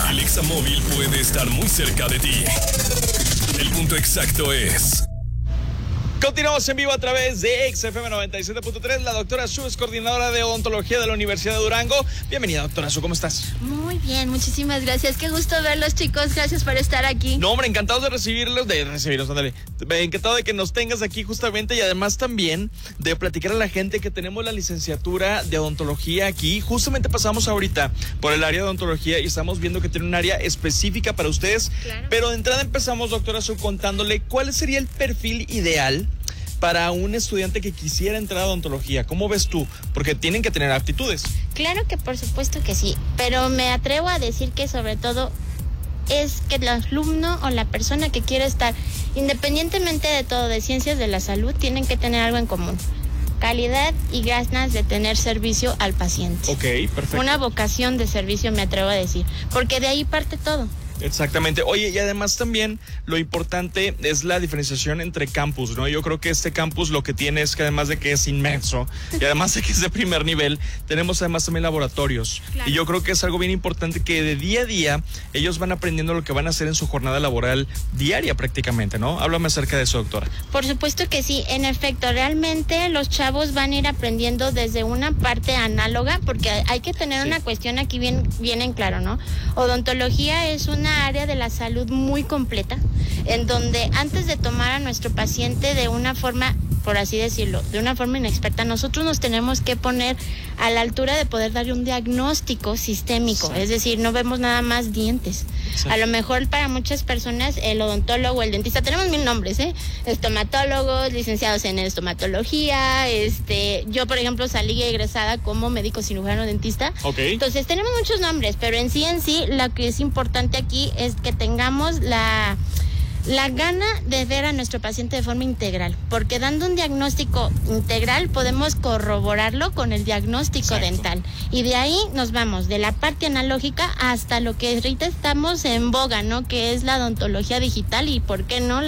El Examóvil puede estar muy cerca de ti. El punto exacto es... Continuamos en vivo a través de XFM 97.3. La doctora Su es coordinadora de odontología de la Universidad de Durango. Bienvenida, doctora Su, ¿cómo estás? Muy bien, muchísimas gracias. Qué gusto verlos, chicos. Gracias por estar aquí. No, hombre, encantados de recibirlos, ándale. Encantado de que nos tengas aquí justamente y además también de platicar a la gente que tenemos la licenciatura de odontología aquí. Justamente pasamos ahorita por el área de odontología y estamos viendo que tiene un área específica para ustedes. Claro. Pero de entrada empezamos, doctora Su, contándole cuál sería el perfil ideal para un estudiante que quisiera entrar a odontología. ¿Cómo ves tú? Porque tienen que tener aptitudes. Claro que por supuesto que sí, pero me atrevo a decir que sobre todo es que el alumno o la persona que quiere estar, independientemente de todo, de ciencias de la salud, tienen que tener algo en común: calidad y ganas de tener servicio al paciente. Ok, perfecto. Una vocación de servicio, me atrevo a decir, porque de ahí parte todo. Exactamente. Oye, y además también lo importante es la diferenciación entre campus, ¿no? Yo creo que este campus lo que tiene es que además de que es inmenso y además de que es de primer nivel, tenemos además también laboratorios. Claro. Y yo creo que es algo bien importante que de día a día ellos van aprendiendo lo que van a hacer en su jornada laboral diaria prácticamente, ¿no? Háblame acerca de eso, doctora. Por supuesto que sí. En efecto, realmente los chavos van a ir aprendiendo desde una parte análoga, porque hay que tener una cuestión aquí bien en claro, ¿no? Odontología es una área de la salud muy completa, en donde antes de tomar a nuestro paciente de una forma, por así decirlo, de una forma inexperta, nosotros nos tenemos que poner a la altura de poder darle un diagnóstico sistémico. Es decir, no vemos nada más dientes. A lo mejor para muchas personas el odontólogo, el dentista, tenemos 1000 nombres, estomatólogos, licenciados en estomatología, yo por ejemplo salí egresada como médico cirujano dentista. Entonces tenemos muchos nombres, pero en sí lo que es importante aquí es que tengamos la gana de ver a nuestro paciente de forma integral, porque dando un diagnóstico integral podemos corroborarlo con el diagnóstico dental, y de ahí nos vamos de la parte analógica hasta lo que ahorita estamos en boga, ¿no? Que es la odontología digital y, ¿por qué no?,